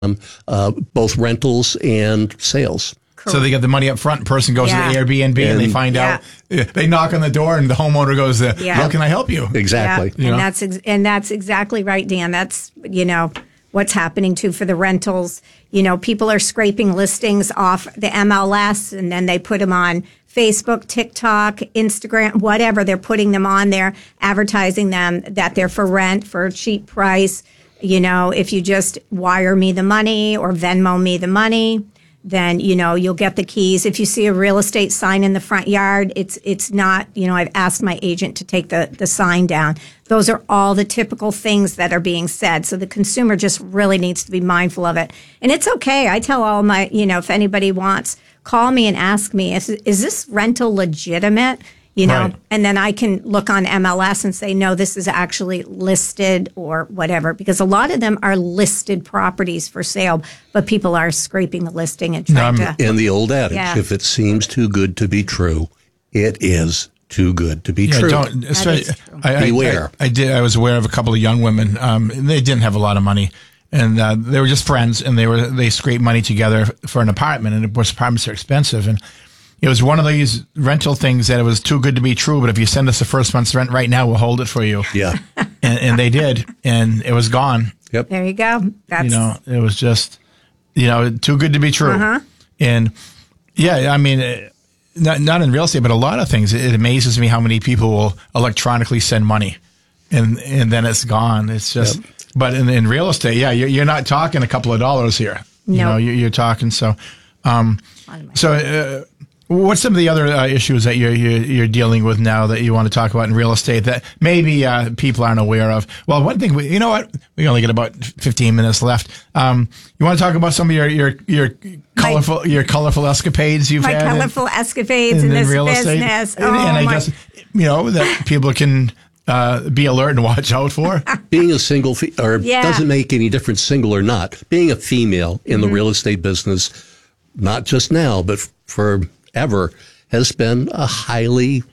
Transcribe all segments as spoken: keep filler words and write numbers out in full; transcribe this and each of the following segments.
um, uh, both rentals and sales. So they get the money up front. Person goes Yeah. to the Airbnb and, and they find yeah. out. They knock on the door and the homeowner goes, uh, Yeah. "How can I help you?" Exactly. Yeah. You know? And that's ex- and that's exactly right, Dan. That's, you know, what's happening too for the rentals. You know, people are scraping listings off the M L S and then they put them on Facebook, TikTok, Instagram, whatever. They're putting them on there, advertising them that they're for rent for a cheap price. You know, if you just wire me the money or Venmo me the money, then, you know, you'll get the keys. If you see a real estate sign in the front yard, it's it's not, you know, I've asked my agent to take the, the sign down. Those are all the typical things that are being said. So the consumer just really needs to be mindful of it. And it's okay. I tell all my, you know, if anybody wants, call me and ask me, is, is this rental legitimate? You know, Right. and then I can look on M L S and say, no, this is actually listed or whatever, because a lot of them are listed properties for sale, but people are scraping the listing and trying No, to. And the old adage, Yeah. if it seems too good to be true, it is too good to be Yeah, true. don't. especially- is true. I, I, Beware. I, I did. I was aware of a couple of young women. Um, and they didn't have a lot of money, and uh, they were just friends, and they were they scraped money together for an apartment, and of course apartments are expensive, and it was one of these rental things that it was too good to be true. But if you send us the first month's rent right now, we'll hold it for you. Yeah. And, and they did, and it was gone. Yep. There you go. That's, You know, it was just, you know, too good to be true. Uh-huh. And yeah, I mean, eh, not not in real estate, but a lot of things. It amazes me how many people will electronically send money, and and then it's gone. It's just, Yep. but in, in real estate, yeah, you're, you're not talking a couple of dollars here. You No. know, you're, you're talking so. Um, so. Uh, What's some of the other uh, issues that you're, you're you're dealing with now that you want to talk about in real estate that maybe uh, people aren't aware of? Well, one thing, we, you know what? We only get about fifteen minutes left. Um, you want to talk about some of your your your colorful your colorful escapades you've my had? in- colorful escapades in, in this real estate? business. And, Oh, and I my. guess, you know, that people can uh, be alert and watch out for. Being a single, fe- or Yeah. doesn't make any difference, single or not. Being a female in the real estate business, not just now, but forever, has been a highly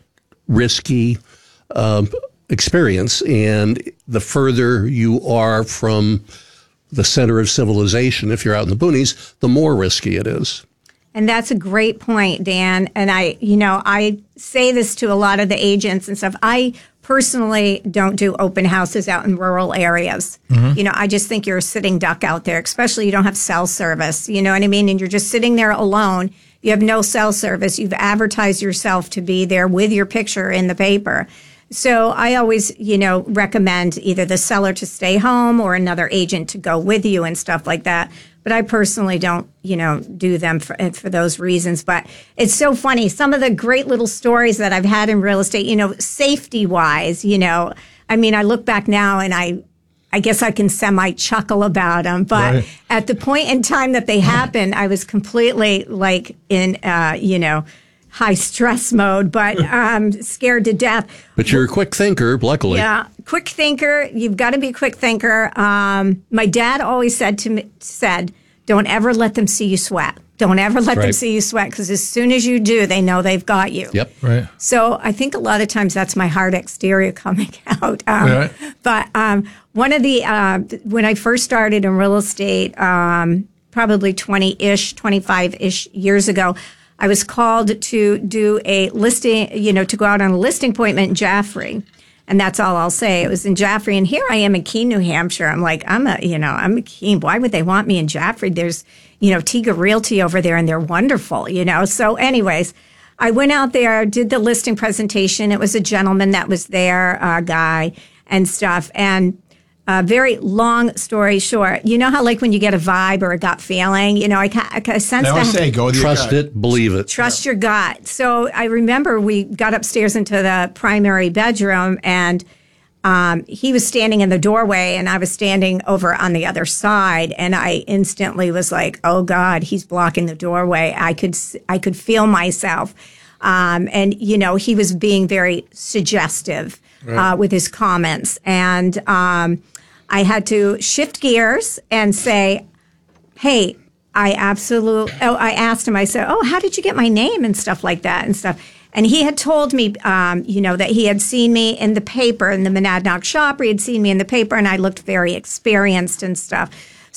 risky um, experience. And the further you are from the center of civilization, if you're out in the boonies, the more risky it is. And that's a great point, Dan. And I, you know, I say this to a lot of the agents and stuff. I personally don't do open houses out in rural areas. You know, I just think you're a sitting duck out there, especially you don't have cell service. You know what I mean? And you're just sitting there alone. You have no cell service. You've advertised yourself to be there with your picture in the paper. So I always, you know, recommend either the seller to stay home or another agent to go with you and stuff like that. But I personally don't, you know, do them for, for those reasons. But it's so funny. Some of the great little stories that I've had in real estate, you know, safety wise, you know, I mean, I look back now and I, I guess I can semi chuckle about them. But Right. at the point in time that they happened, I was completely like in, uh, you know, high stress mode, but um, scared to death. But you're a quick thinker, luckily. Yeah, quick thinker. You've got to be a quick thinker. Um, my dad always said to me, said, "Don't ever let them see you sweat. Don't ever let them Right. see you sweat, because as soon as you do, they know they've got you." Yep. Right. So I think a lot of times that's my hard exterior coming out. Um, Right. But um, one of the uh, when I first started in real estate, um, probably twenty-ish, twenty-five-ish years ago, I was called to do a listing, you know, to go out on a listing appointment in Jaffrey. And that's all I'll say. It was in Jaffrey. And here I am in Keene, New Hampshire. I'm like, I'm a, you know, I'm a Keene. Why would they want me in Jaffrey? There's, you know, Tiga Realty over there and they're wonderful, you know. So anyways, I went out there, did the listing presentation. It was a gentleman that was there, a guy and stuff. And Uh, very long story short, you know how like when you get a vibe or a gut feeling, you know, I, ca- I sense I always that. say, go with your Trust gut. it, believe it. Trust your gut. So I remember we got upstairs into the primary bedroom and um, he was standing in the doorway and I was standing over on the other side. And I instantly was like, oh God, he's blocking the doorway. I could, s- I could feel myself. Um, and, you know, he was being very suggestive uh, with his comments. And um, I had to shift gears and say, hey, I absolutely, oh, I asked him, I said, oh, how did you get my name and stuff like that and stuff. And he had told me, um, you know, that he had seen me in the paper in the Monadnock Shopper. He had seen me in the paper and I looked very experienced and stuff.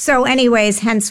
So anyways, hence